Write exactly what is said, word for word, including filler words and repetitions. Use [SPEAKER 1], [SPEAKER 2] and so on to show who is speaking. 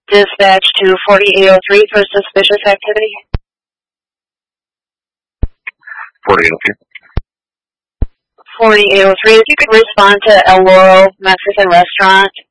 [SPEAKER 1] Dispatch to forty-eight oh three for suspicious activity.
[SPEAKER 2] forty-eight oh three.
[SPEAKER 1] forty-eight oh three, if you could respond to El Loro Mexican Restaurant